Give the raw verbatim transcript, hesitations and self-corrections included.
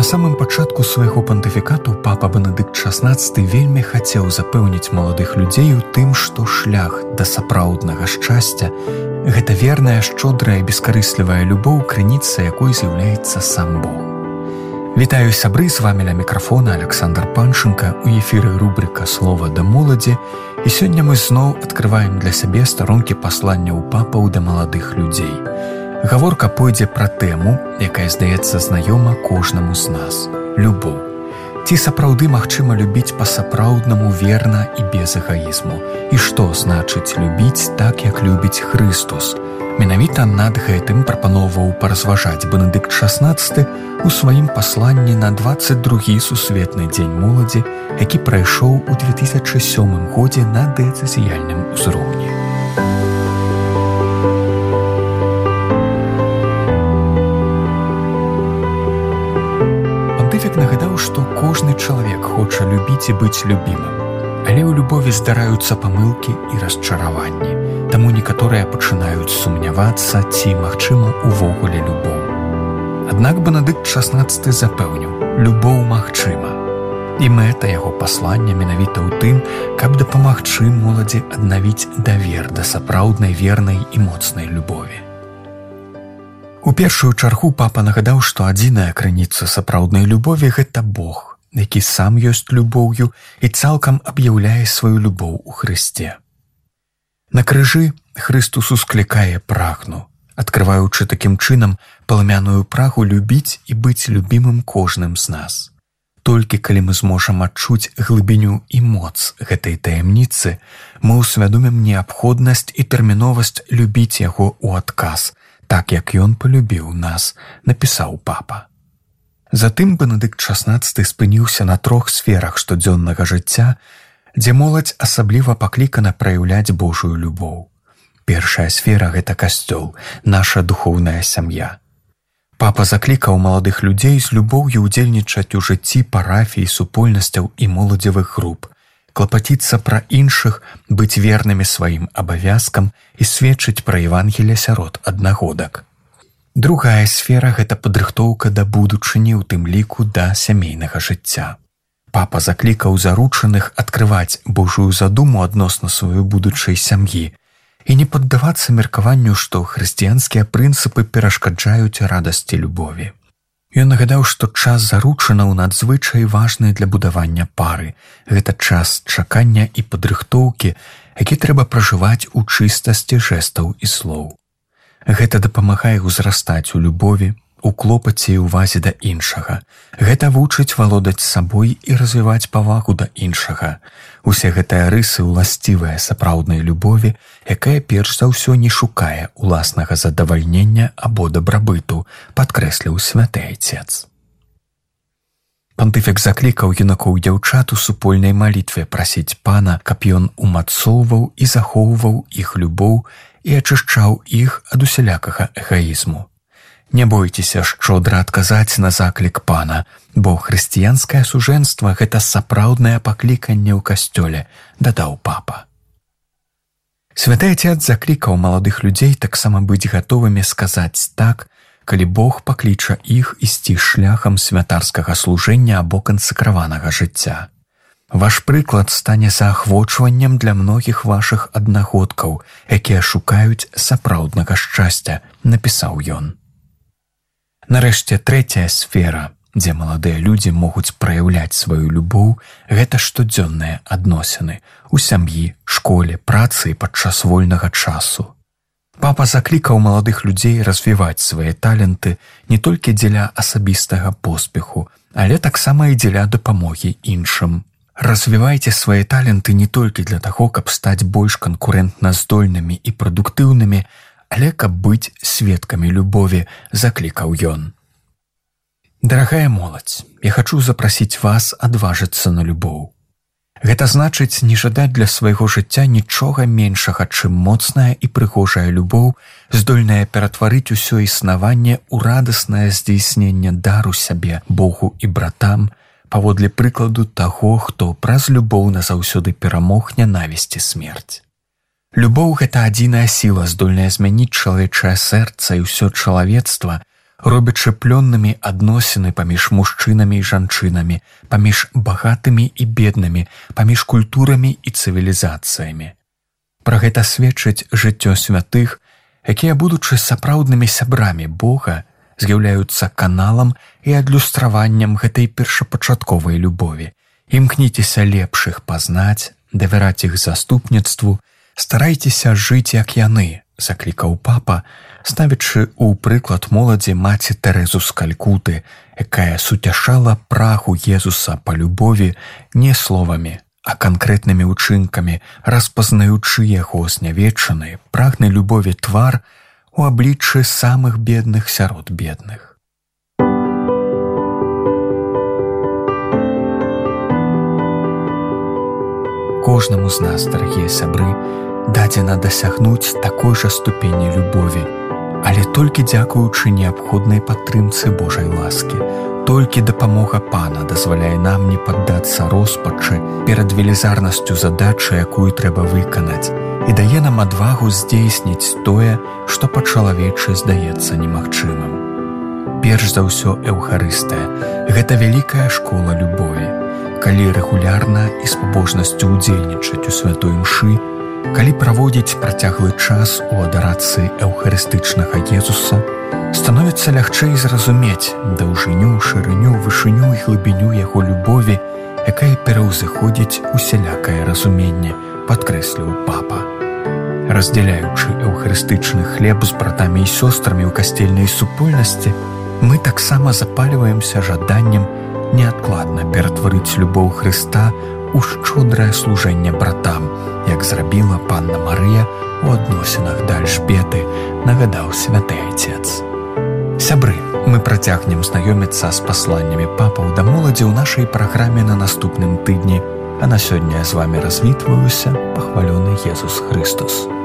На самым пачатку свайго пантыфікату папа Бенедыкт шаснаццаты вельмі хацеў запэўніць маладых людзей у тым, што шлях да сапраўднага шчасця – гэта верная, шчодрая, бескарыслівая любоў, крыніца якой з'яўляецца сам Бог. Вітаю, сябры, з вамі ля мікрафона Александр Панченко, у эфіры рубрика «Слова да моладзі», і сёння мы зноў адкрываем для сябе старонкі пасланняў папаў да маладых людзей. Гаворка пойдзе пра тэму, якая здаецца знаёма кожнаму з нас – любоў. Ці сапраўды магчыма любіць па-сапраўднаму верна і без эгаізму? І што значыць любіць так, як любіць Хрыстус? Менавіта над гэтым прапаноўваў паразважаць Бенедыкт шаснаццаты у сваім пасланні на дваццаць другі сусветны дзень моладзі, які прайшоў у две тысячы сёмым годзе на дыяцэзіяльным узроўні. Пантыфік нагадаў, што кожны чалавек хоча любіць і быць любімым, але ў любові здараюцца памылкі і расчараванні, таму некаторыя пачынаюць сумнявацца, ці магчыма ўвогуле любоў. Аднак Бенедыкт шаснаццаты запэўніў, любоў магчыма. І мэта яго паслання менавіта ў тым, каб дапамагчы моладзі аднавіць давер да сапраўднай вернай і моцнай любові. У першую чаргу папа нагадаў, што адзіная крыніца сапраўднай любові – гэта Бог, які сам ёсць любоўю і цалкам аб'яўляе сваю любоў у Хрысце. На крыжы Хрыстус усклікае прагну, адкрываючы такім чынам паламяную прагу любіць і быць любімым кожным з нас. Толькі калі мы зможам адчуць глыбіню і моц гэтай таямніцы, мы ўсвядомім неабходнасць і тэрміновасць любіць яго ў адказ, так як ён полюбіў нас, напісаў папа. Затым Бенедыкт шаснаццаты спыніўся на трох сферах штодзённага жыцця, дзе моладзь асабліва паклікана праяўляць Божую любоў. Першая сфера – гэта касцёл, наша духоўная сям'я. Папа заклікаў маладых людзей з любоўю ўдзельнічаць у жыцці парафій, супольнасцяў і моладзевых груп, клапаціцца пра іншых, быць вернымі сваім абавязкам і сведчыць пра Евангелле сярод аднагодак. Другая сфера – гэта падрыхтоўка да будучыні, у тым ліку да сямейнага жыцця. Папа заклікаў заручаных адкрываць Божую задуму адносна сваёй будучай сям'і і не паддавацца меркаванню, што хрысціянскія прынцыпы перашкаджаюць радасці любові. Ён нагадаў, што час заручанаў надзвычай важны для будавання пары. Гэта час чакання і падрыхтоўкі, які трэба пражываць у чыстасці жэстаў і слоў. Гэта дапамагае ўзрастаць у любові, у клопаце і ўвазе да іншага. Гэта вучыць валодаць сабой і развіваць павагу да іншага. Усе гэтыя рысы ўласцівыя сапраўднай любові, якая перш за ўсё не шукае уласнага задавальнення або дабрабыту, падкрэсліў святы айцец. Пантыфік заклікаў юнакоў і дзяўчат у супольнай малітве прасіць Пана, каб ён умацоўваў і захоўваў іх любоў і ачышчаў іх ад усялякага эгаізму. Не бойцеся шчодра адказаць на заклік Пана, бо хрысціянскае сужэнства – гэта сапраўднае пакліканне ў касцёле, дадаў папа. Святы Айцец заклікаў маладых людзей таксама быць гатовымі сказаць так, калі Бог пакліча іх ісці шляхам святарскага служэння або кансакраванага жыцця. Ваш прыклад стане заахвочваннем для многіх вашых аднагодкаў, якія шукаюць сапраўднага шчасця, напісаў ён. Нарэшце, трэцяя сфера, дзе маладыя людзі могуць праяўляць сваю любоў, гэта штодзённыя адносіны у сям'і, школе, працы і падчас вольнага часу. Папа заклікаў маладых людзей развіваць свае таленты не толькі дзеля асабістага поспеху, але таксама і дзеля дапамогі іншым. Развівайце свае таленты не толькі для таго, каб стаць больш канкурэнтна здольнымі і прадуктыўнымі, але каб быць сведкамі любові, заклікаў ён. Дарагая моладзь, я хачу запрасіць вас адважыцца на любоў. Гэта значыць не жадаць для свайго жыцця нічога меншага, чым моцная і прыгожая любоў, здольная ператварыць усё існаванне ў радаснае здзейсненне дару сябе, Богу і братам, паводле прыкладу таго, хто праз любоў назаўсёды перамог нянавісць і смерць. Любоў – гэта адзіная сіла, здольная змяніць чалавечае сэрца і ўсё чалавецтва, робячы плённымі адносіны паміж мужчынамі і жанчынамі, паміж багатымі і беднымі, паміж культурамі і цывілізацыямі. Пра гэта сведчыць жыццё святых, якія, будучы сапраўднымі сябрамі Бога, з'яўляюцца каналам і адлюстраваннем гэтай першапачатковай любові. Імкніцеся лепш іх пазнаць, давяраць іх заступніцтву, старайцеся жыць, як яны, заклікаў папа, ставячы ў прыклад моладзі маці Тэрэзу з Калькуты, якая суцяшала прагу Езуса па любові не словамі, а канкрэтнымі ўчынкамі, распазнаючы яго знявечаны, прагны любові твар у абліччы самых бедных сярод бедных. Кожнаму з нас, дарагія сябры, дадзена дасягнуць такой жа ступені любові, але толькі дзякуючы неабходнай падтрымцы Божай ласкі. Толькі дапамога Пана дазваляе нам не паддацца роспачы перад велізарнасцю задачы, якую трэба выканаць, і дае нам адвагу здзейсніць тое, што па-чалавечы здаецца немагчымым. Перш за ўсё Эўхарыстыя – гэта вялікая школа любові. Калі рэгулярна і з пабожнасцю ўдзельнічаць у святой імшы, калі праводзіць працяглы час у адарацыі эўхарыстычнага Езуса, становіцца лягчэй зразумець даўжыню, шырыню, вышыню і глыбіню яго любові, якая пераўзыходзіць усялякае разуменне, падкрэсліў папа. Раздзяляючы эўхарыстычны хлеб з братамі і сёстрамі ў касцельнай супольнасці, мы таксама запальваемся жаданнем неадкладна ператварыць любоў Хрыста ў шчодрае служэнне братам, як зрабіла панна Марыя ў адносінах да Альжбеты, нагадаў святы Айцец. Сябры, мы працягнем знаёміцца з пасланнямі папаў да моладзі ў нашай праграме на наступным тыдні, а на сёння я з вамі развітваюся, пахвалёны Езус Хрыстос.